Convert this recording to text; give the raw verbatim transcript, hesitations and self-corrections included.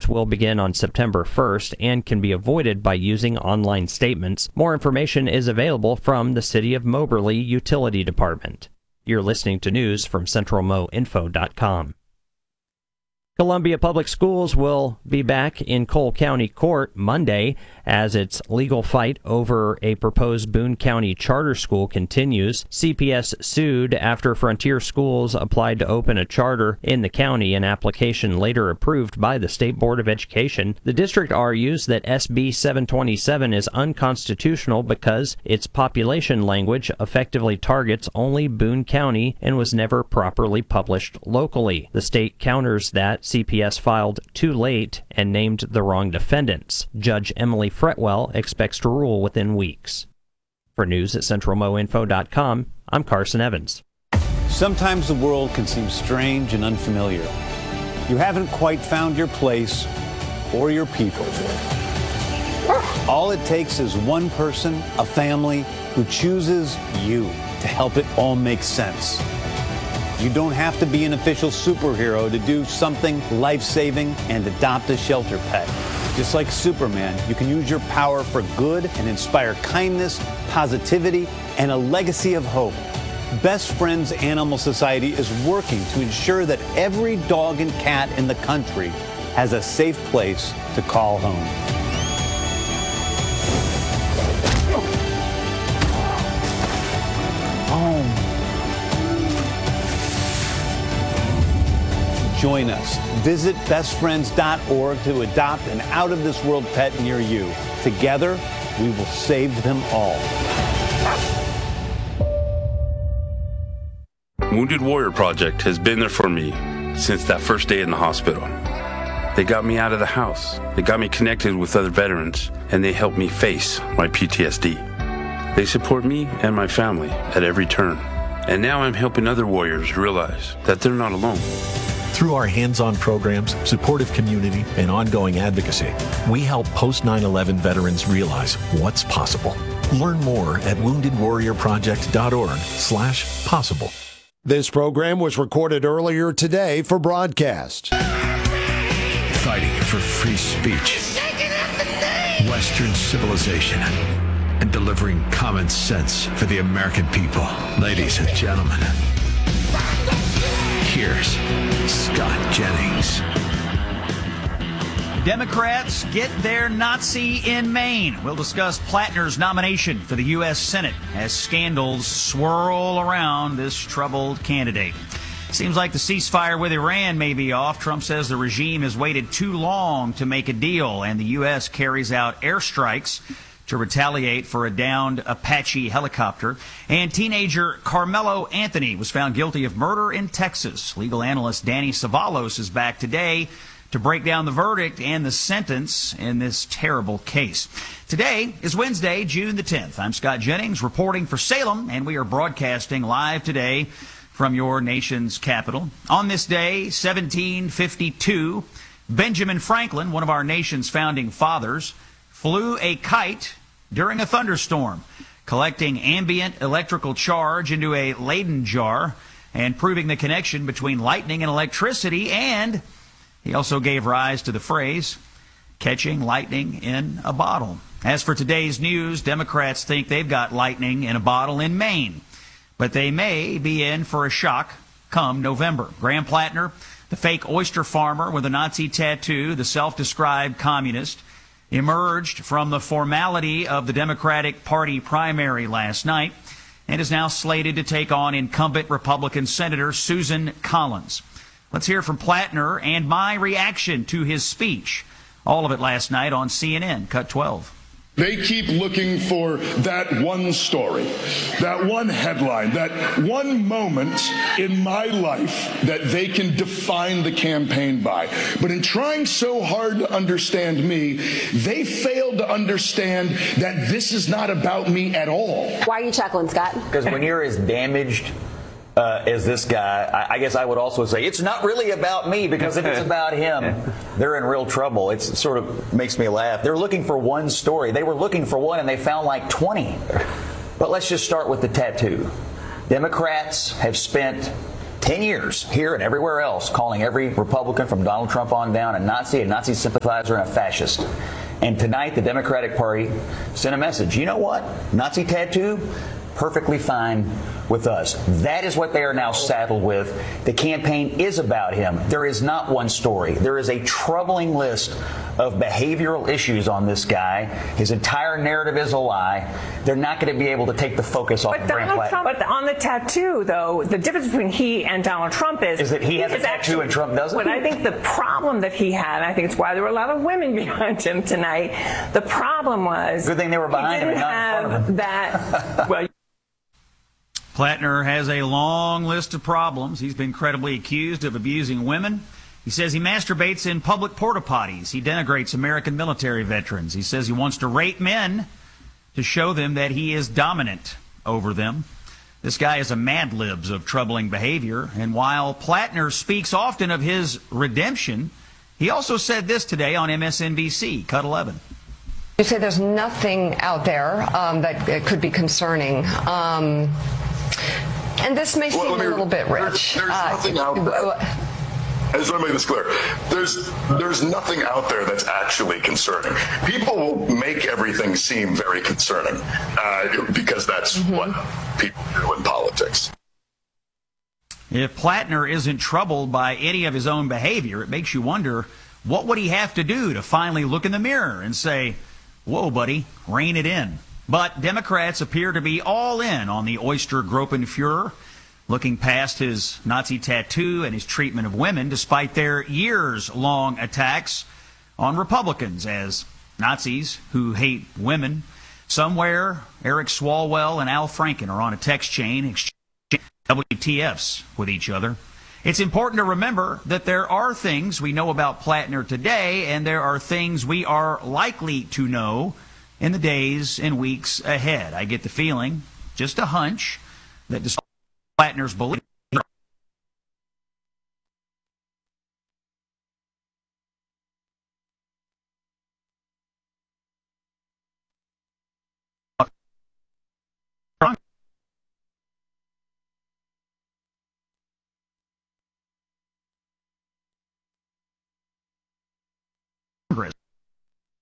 will begin on September first and can be avoided by using online statements. More information is available from the City of Moberly Utility Department. You're listening to news from Central Mo Info dot com. Columbia Public Schools will be back in Cole County Court Monday as its legal fight over a proposed Boone County charter school continues. C P S sued after Frontier Schools applied to open a charter in the county, an application later approved by the State Board of Education. The district argues that S B seven twenty-seven is unconstitutional because its population language effectively targets only Boone County and was never properly published locally. The state counters that C P S filed too late and named the wrong defendants. Judge Emily Fretwell expects to rule within weeks. For news at Central Mo Info dot com, I'm Carson Evans. Sometimes the world can seem strange and unfamiliar. You haven't quite found your place or your people. All it takes is one person, a family, who chooses you to help it all make sense. You don't have to be an official superhero to do something life-saving and adopt a shelter pet. Just like Superman, you can use your power for good and inspire kindness, positivity, and a legacy of hope. Best Friends Animal Society is working to ensure that every dog and cat in the country has a safe place to call home. Home. Join us. Visit best friends dot org to adopt an out-of-this-world pet near you. Together, we will save them all. Wounded Warrior Project has been there for me since that first day in the hospital. They got me out of the house. They got me connected with other veterans, and they helped me face my P T S D. They support me and my family at every turn. And now I'm helping other warriors realize that they're not alone. Through our hands-on programs, supportive community, and ongoing advocacy, we help post nine eleven veterans realize what's possible. Learn more at wounded warrior project dot org slash possible. This program was recorded earlier today for broadcast. Fighting for free speech, Western civilization, and delivering common sense for the American people. Ladies and gentlemen, here's Scott Jennings. Democrats get their Nazi in Maine. We'll discuss Plattner's nomination for the U S Senate as scandals swirl around this troubled candidate. Seems like the ceasefire with Iran may be off. Trump says the regime has waited too long to make a deal, and the U S carries out airstrikes to retaliate for a downed Apache helicopter. And teenager Carmelo Anthony was found guilty of murder in Texas. Legal analyst Danny Savalos is back today to break down the verdict and the sentence in this terrible case. Today is Wednesday, June the tenth. I'm Scott Jennings reporting for Salem, and we are broadcasting live today from your nation's capital. On this day, seventeen fifty-two, Benjamin Franklin, one of our nation's founding fathers, flew a kite during a thunderstorm, collecting ambient electrical charge into a Leyden jar and proving the connection between lightning and electricity. And he also gave rise to the phrase, catching lightning in a bottle. As for today's news, Democrats think they've got lightning in a bottle in Maine, but they may be in for a shock come November. Graham Plattner, the fake oyster farmer with a Nazi tattoo, the self-described communist, emerged from the formality of the Democratic Party primary last night and is now slated to take on incumbent Republican Senator Susan Collins. Let's hear from Plattner and my reaction to his speech. All of it last night on C N N, Cut twelve. They keep looking for that one story, that one headline, that one moment in my life that they can define the campaign by. But in trying so hard to understand me, they failed to understand that this is not about me at all. Why are you chuckling, Scott? Because when you're as damaged Uh, as this guy, I, I guess I would also say it's not really about me, because if it's about him, they're in real trouble. It sort of makes me laugh. They're looking for one story. They were looking for one, and they found like twenty. But let's just start with the tattoo. Democrats have spent ten years here and everywhere else, calling every Republican from Donald Trump on down a Nazi, a Nazi sympathizer, and a fascist. And tonight, the Democratic Party sent a message. You know what? Nazi tattoo? Perfectly fine with us. That is what they are now saddled with. The campaign is about him. There is not one story. There is a troubling list of behavioral issues on this guy. His entire narrative is a lie. They're not going to be able to take the focus off but of Grant Donald Trump, But on the tattoo, though, the difference between he and Donald Trump is... Is that he, he has a tattoo actually, and Trump doesn't? But I think the problem that he had, I think it's why there were a lot of women behind him tonight, the problem was... Good thing they were behind him and not in front of him. That, well, Plattner has a long list of problems. He's been credibly accused of abusing women. He says he masturbates in public porta potties. He denigrates American military veterans. He says he wants to rape men to show them that he is dominant over them. This guy is a Mad Libs of troubling behavior. And while Plattner speaks often of his redemption, he also said this today on M S N B C. Cut eleven. You say there's nothing out there um, that could be concerning. Um, and this may seem well, me, a little bit rich. There's, there's uh, nothing out there. I just want to make this clear. There's there's nothing out there that's actually concerning. People will make everything seem very concerning uh, because that's mm-hmm. what people do in politics. If Plattner isn't troubled by any of his own behavior, it makes you wonder, what would he have to do to finally look in the mirror and say, whoa, buddy, rein it in? But Democrats appear to be all in on the oyster-groping Fuhrer, looking past his Nazi tattoo and his treatment of women, despite their years-long attacks on Republicans as Nazis who hate women. Somewhere, Eric Swalwell and Al Franken are on a text chain exchanging W T Fs with each other. It's important to remember that there are things we know about Plattner today, and there are things we are likely to know in the days and weeks ahead. I get the feeling, just a hunch, that despite Plattner's belief